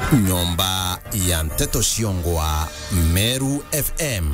Nyomba ya Mteto Shiongwa, Meru FM.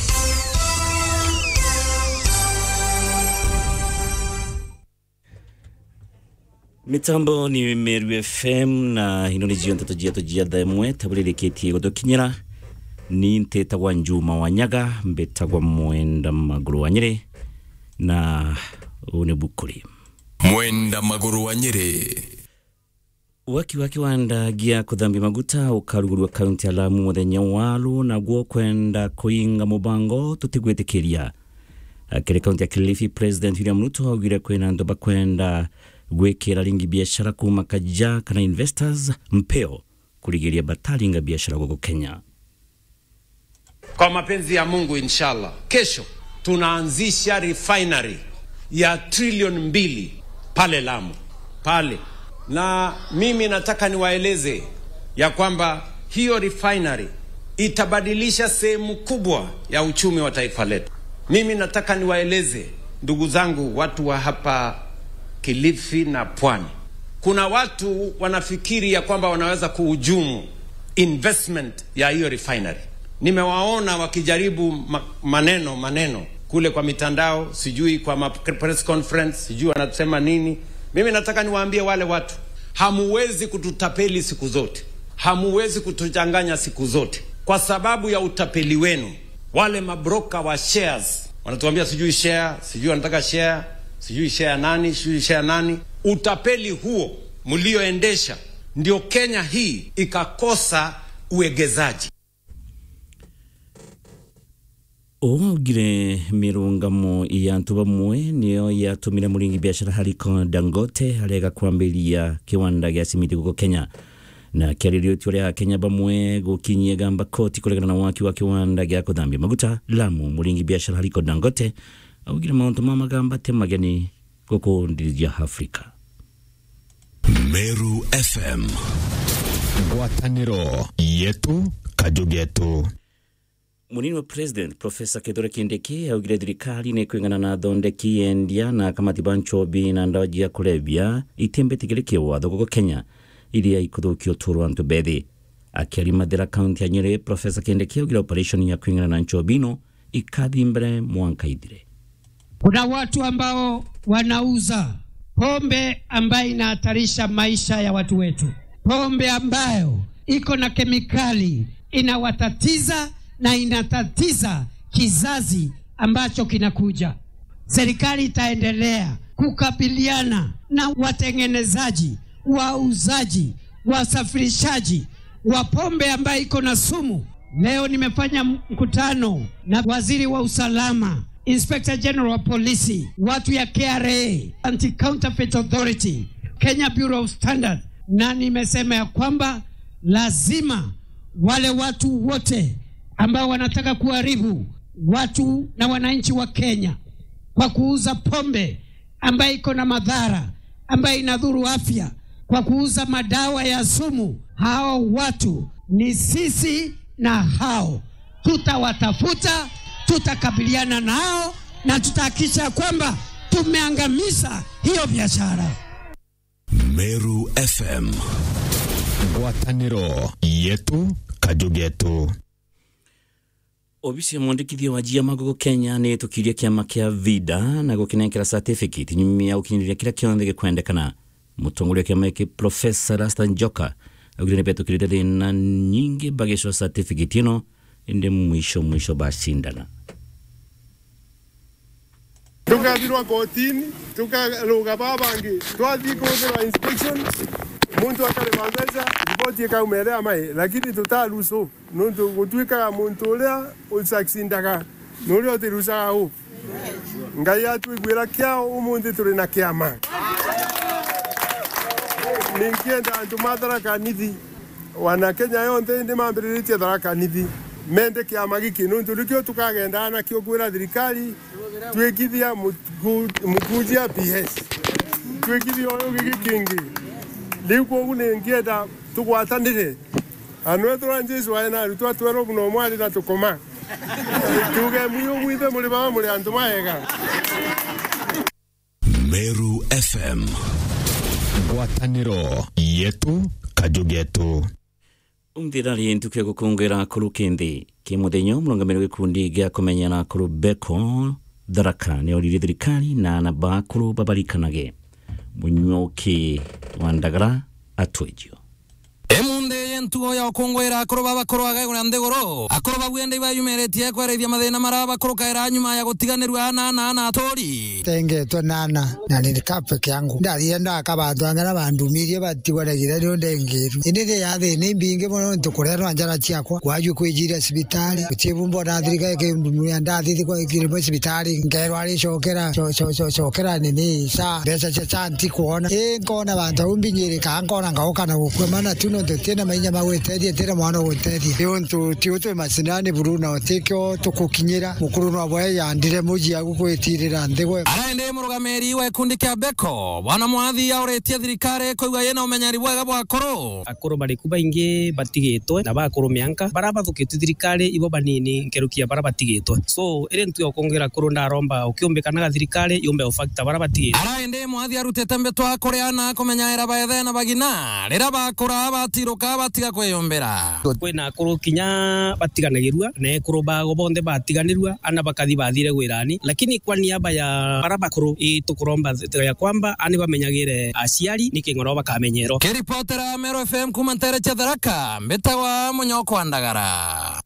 Mitambo ni Meru FM na hino ni jio Mteto jia daimwe tabulele keti godokinyera ni Nteta wa Njuma wa Nyaga mbetagwa Mwenda Maguru wa Nyeri na Unebukuri. Mwenda Maguru wa Nyeri waki wanda gia kudhambi maguta ukaruguru wa kaunti ya Lamu muthenya walu na guo kwenda kuinga mubango tutigwetekeria akere kaunti ya Kilifi. President William Ruto augire kwena ndoba kwenda gwekera lingi biashara kuma kaja kana investors mpeo kuligiria batalinga biashara kwa Kenya. Kwa mapenzi ya Mungu inshallah kesho tunaanzisha refinery ya trilioni 2 pale Lamu pale. Na mimi nataka niwaeleze ya kwamba hiyo refinery itabadilisha sehemu kubwa ya uchumi wa taifa letu. Mimi nataka niwaeleze ndugu zangu watu wa hapa Kilifi na Pwani. Kuna watu wanafikiri ya kwamba wanaweza kuhujumu investment ya hiyo refinery. Nimewaona wakijaribu maneno kule kwa mitandao, sijui kwa press conference, sijui wanasema nini. Mimi nataka niwaambie wale watu, hamuwezi kututapeli siku zote. Hamuwezi kutuchanganya siku zote. Kwa sababu ya utapeli wenu, wale mabroka wa shares, wanatuambia sijui share, sijui wanataka share, sijui share nani. Utapeli huo mlioendesha ndio Kenya hii ikakosa uegezaji. Ogire mirungamo ya ntubamwe niyo yatumire muringi biashara hariko Dangote alega kwambiria kiwanda gya simiti guko Kenya na kiaririo tyo Kenya bamwe gukinyie gamba koti kulegana na waki wa kiwanda gya kudhambi maguta Lamu muringi biashara hariko Dangote ogire mauntu mama gamba temageni guko ndirija Afrika. Meru FM Gwataniro yetu kajugetu. Munini wa President Professor Kithure Kindiki augire thirikari ni kwingana na thondeki endia na kamati banchobi na ndawa ya kulevya itembetigirike watho guko Kenya iria ikuthukio turu antu bethi. Akiari Mathira County ya Nyeri, Professor Kindiki augire operation ya kwingana na nchobino ikathi mbere mwanka idire. Kuna watu ambao wanauza pombe ambayo inahatarisha maisha ya watu wetu, pombe ambayo iko na kemikali inawatatiza na inatatiza kizazi ambacho kinakuja. Serikali itaendelea kukabiliana na watengenezaji, wauzaji, wasafirishaji wa pombe ambayo iko na sumu. Leo nimefanya mkutano na waziri wa usalama, Inspector General wa Polisi, watu ya KRA, Anti-Counterfeit Authority, Kenya Bureau of Standards, na nimesema ya kwamba lazima wale watu wote ambao wanataka kuharibu watu na wananchi wa Kenya kwa kuuza pombe ambayo iko na madhara, ambayo inadhuru afya, kwa kuuza madawa ya sumu, hao watu ni sisi na hao tutawatafuta, tutakabiliana nao na tutahakikisha kwamba tumeangamiza hiyo biashara. Meru FM Gwataniro yetu kajugetu. Obisi mwandikithia wa jia magogo Kenya ni tukiria kiama kia vida na gukinekera certificate nyumi ya ukinyiria kila kionde gekwendekana. Mutongole kiama ki Professor Rasta Njoka augire peto kirite na nyingi bagesho certificate ino inde mwisho basindana. Tukadirwa kotini, tukaluga babangi, twathi kuthira inspection, muntu akarimanza ripoti ikaumelea mai, lakini tutaluso nundu gutwika muntu uria usaksindaga nuri otirusaga hu ngai atwigwira kiao umundi turi na kiama. Ningienda antu Tharaka Nithi wana Kenya yonte ndi mambiritie Tharaka Nithi mende kiama giki nundu rikio tukagenda na kio gwira thirikari twekithia mukujia PS twekithia oyo gikingi liu kogu ningienda tugwatanire anwe turanjesu aina rutwa twero buno mwali na tukoma tuge muyo mwithe muri baba muri antu maega. Meru FM Gwataniro yetu kajugetu. Umthirari ntukia gukungwira kuru kindi kimuthenyo murungamiro gikundi gia kumenyana kuru Beko Tharaka ni orire thirikari na naba kuru babarikanage Munyoki wa Ndagara atwejo emunde yentuo ya okongwera akoro baba koro agagura ndegoro akoro bagwende bayumeretie kwereithia mathina maraba koro kaira nyuma ya gutiganirwa na atori tenge to nana na ni kape kyangu ndarienda akabantu angana bandumirie batigwaragira rio ndengeru indire yathe ni mbinge mono ntukurero anjara ciakwa kwaju kwijira sibitari kutibumbo na thirika ke ndumuya ndathi kwa ikirimo sibitari ngero ari chokera nini sa besa cha ntikuona ngona bantu umbinyire kankona ngahokana gukwemana tuno tena mainya magweteria tena mwana gweteria yontu tiutwe masinani buruna otekyo tukukinyira mukuru no aboye yandire muji agukwetirira ndegwe araende murugameri we kundi kya Beko bwana mwathi auretie thirikari koiga yena umenyari bwega bwa akoro akoro bari kuba inge batigitwe na bakoro mianka baraba thukite thirikari ibo banini nkerukia baraba batigitwe so ere ntu yokongera akoro ndaromba ukiombekana thirikari yombe ofactor baraba batigitwe araende mwathi arutete mbetwa koreana kumenya era baethe na bagina rera bakora batiroka batiga kweyombera kwena akoro kinya batiganagirwa na akoro bago bonde batiganirwa ana bakathi bathire gwirani lakini kwa niaba ya baraba akoro itukuromba ya kwamba ani bamenyagire aciari nikingoro bakamenyero kiripotera Meru FM kumantere cha Tharaka mbetawa Munyoko wa Ndagara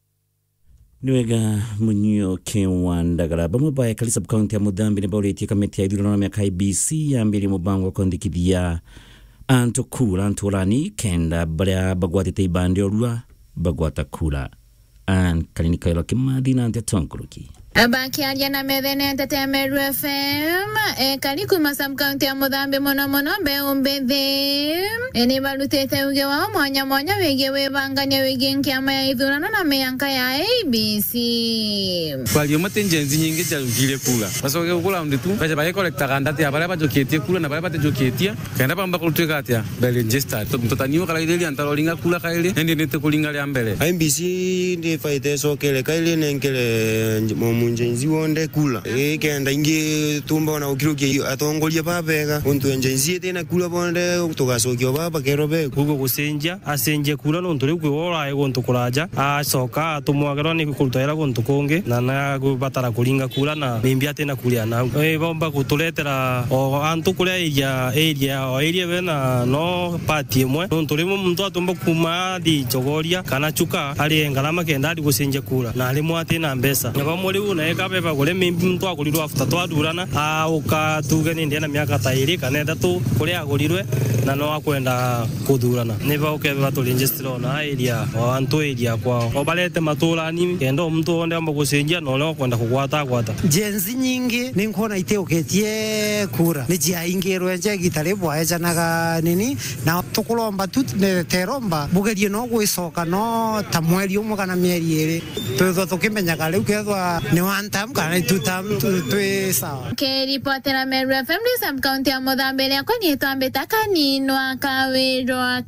niwega Munyoki wa Ndagara bamwe ba ekali sub county ya Mudhambi ne bawletie kameti ya ithurano na IBC yambiri mubango wa kwandikithia antu kura anturani kenda baria bagwatite ibande orua bagwata kura an kalinika ilo kimathi na tonkuruki abaki aliana medene ntete Meru FM kali kuma sub county ya Mudhambi mono be umbethe eni balutete uge wa mwanya wege webanganya wege nkiama ya ithurano na meyanka ya ABC kwali yomote njenzi nyingi jalugire kula basoge kula mditu baje baye collecta kandati abale bajoketie kula na bale bajoketia kenda pamba kuluteka atia bele register mtotaniwa kala ile antalolinga kula kaile ndi nete kulinga ya mbele ABC ndi faite sokele kaile nenkele munjenzi wonde kula kenda ingi tumba na ukiruki atongolia babega untu njenzi tena kula bonde tukasokio baba kerobe kugo gusenja asenje kula no nturi kwora ego ntukuraja asoka atumwagerwa ni kulutera gontukonge na batara kulinga kula na bimbia tena kulia na bomba kutuletera o antu kulia area bena no party mwe no nturi muntu atumba kuma di chogoria kana chuka ali ngalama kenda di gusenje kula na ali mwate na mbesa nyaba muri una ekabe ba kule muntu akulirwa after twadurana ukatuge ni ndiana miaka tairi kana ndatu kulia agulirwe na no akwenda kudurana neba ukebe tulinjestro na area wantu area kwa obalete matulani kendo mtu onde amba kusenjia no kwenda kugwata jenzi nyingi ninkona iteoketie kura nijia ingero nje gitare bwaeja naga nini na tukulomba teromba bugerie no gwisoka no tamweri umwe kana mieri ere tuzo tukimenya kale ukethwa ni wantam kana tutam twe sawa kiripotera Meru FM sub county ya Mudhambi ya kwani twambeta kaninwa kawero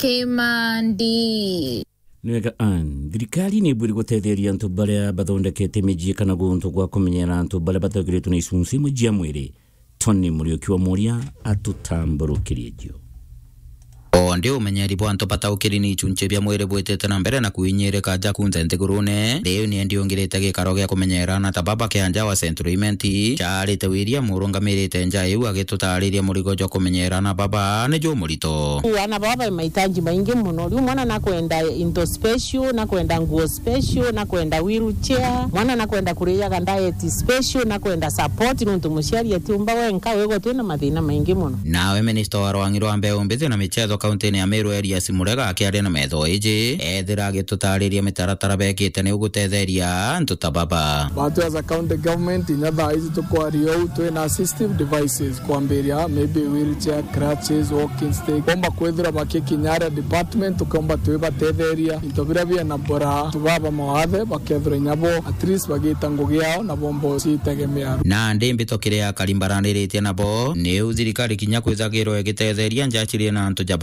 Kimandi niwega thirikari ni buri gutetheria antu baria bathondekete miji kana guntu gwa kumenyera antu baria bathagiritwo ni icunci mujia mwiri Tony Muriuki wa Muria atutamburukirie jo onde umenyeri bwanto pataukiri ni chunche bya mwere bwetete na mbere na kuinyere kaja kunze ntegurune leo ni ndiongirete gikaro gya kumenyera na tababa kianja wa centriment chari tewiria murungamirite nja yu agitutariria murigo jo kumenyera na baba ne jo murito ana baba mahitaji maingi muno ri mwana na kwenda into special na kwenda nguo special na kwenda wheelchair mwana na kwenda kuriya diet special na kwenda support muntu mushari atumba wenka wego tena mathina maingi muno nawe minister wa Rwangiro ambe umbete na michezo kaunti ya Meru area simurega akiaria na metho iji ethira gitutariria mitaratara bekite ni ugutetheria ntutababa watu as a county government inatha hizi tukwario twina assistive devices kwambiria maybe wheelchair crutches walking stick komba kwethira makikinyara department tukomba twebatetheria intobira bia na bora tubaba mawathe bakethira nyabo at least bagita ngugiao na bombo citegemea na ndimbito kiria kalimbaraniritie nabo ni uthirikari kinya kwithagirwo egitetheria njachirie na ntu jaba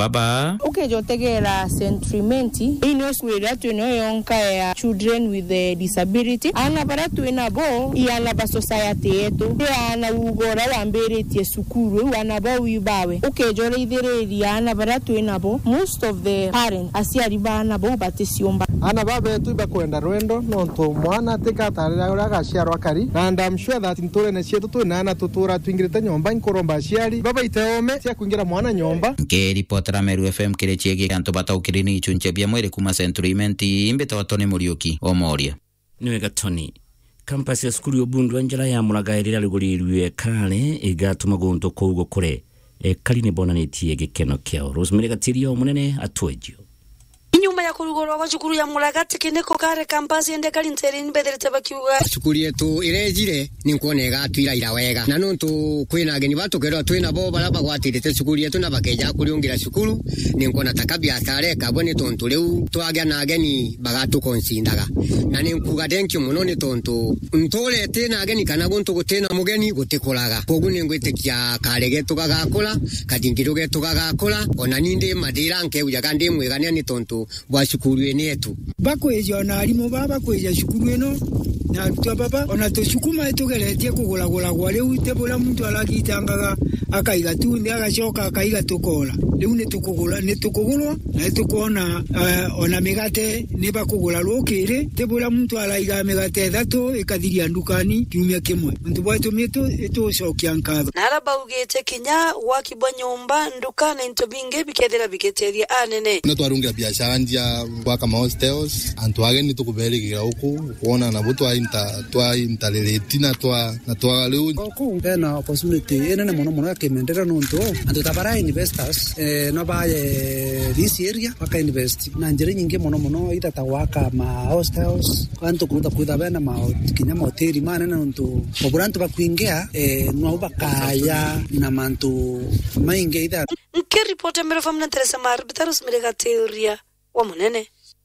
baba ukejotegera Centrimenti ino swira tuno yonka ya children with disability ana baratu inabo yana ba society yetu yana ugora wambere tie sukuru wana ba wibawe ukejore idere yana baratu inabo most of the parents asiari bana bo batesiomba ana baba tu bakwenda rwendo nonto mwana tekatara uragashiarwa kari and I'm sure that ntore na cietu tu nana tutura twingirite nyomba inkoromba aciari baba iteome cia kuingira mwana nyomba ke reportera Meru FM kire chiege kanto bataukirini ichunche bia mwere kuma Centrimenti imbe tawatone Muriuki omoria niwe gatoni kampasi ya skulu y'obundu Angela ya mulagairira ligulirwe kale igatuma gonto kougo kore kaline bonanitie gekeno kyao Rosemary Gatirio munene atwejo nyuma ya kurugorwa kwa shukuru ya mulagati kineko kare kampasi ende kali nteri nibetherete bakiuga shukuru yetu irejire ninkone gatwira ira wega na nontu kwina ageni batukerwa twina bo baraba gwatirite shukuru yetu na bakeja kuriungira shukuru ninkona takabia sare kabone tontu leu twagya na ageni bagatu konsindaga na ninkuga thank you muno ni tontu ntole tena ageni kana gontu gutena mugeni gutikuraga kogu ningwitikia karege tugagakura kadingiro getu gagakura ona ninde madira nke ujaga ndimwegania ni tontu wa shukuru yetu bakweja na alimu baba kweja shukuru eno na tu baba ona to shukuma etugeletie kugula gwale utebola muntu alakitangaga akaiga tu ndi agacoka akaiga tukola leu ne tukugulwa na tukona ona migate ne bakugula lokere tebola muntu alaiga migate thato ikathiria ndukani kiumia kimwe muntu bwatu mieto eto shokia nkatho naraba ugete kinya wakibwa nyomba ndukana intobinge bikethera biketeria anene no twarungira biashara ndia kwa kama hostels antwage ni tukubeligira huku kuona na butu twa intaleletina twa leo ku na opportunity ene mono kemendera nonto anto tabara investors no baye this area waka invest na njere nyingi mono itatawaka ma hostels kwanto kuda bena ma kinya hoteli mana nonto oburanto bakwingia no bakaya na manto mainge ida nke report mbere famna Teresa Mar bitaros mirega teoria wa munene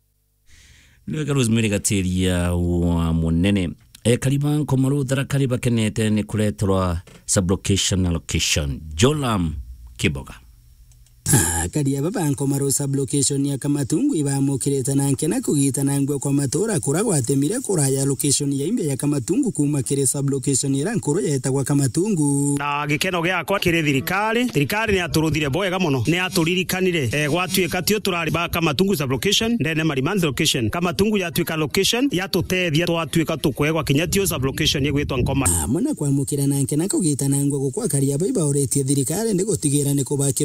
niwe Rosemary Gatiria wa munene kaliban komaru darakali bakenete ni kuletelwa sublocation allocation Jolam Kiboga kadi baba komaru sublocation ya Kamatungu ibamukireta nanke na kugita nangwe kwa matora kuragwa temire kuraya location ya imbe ya Kamatungu kuma kire sublocation ira nkuru yeta kwa Kamatungu na gikeno gyakwa kire thirikari ni aturuthire boega muno ni aturirikanire gwatuika tio turari ba Kamatungu sublocation ndene Marimanzi location Kamatungu yatuika location yatutethia twatuika tukwegwa kinyatio sublocation yegwitwa nkoma mwana kwa mukira nanke na kugita nangwe kwa kari aba iba oretie thirikari ndigutigera ne kubaki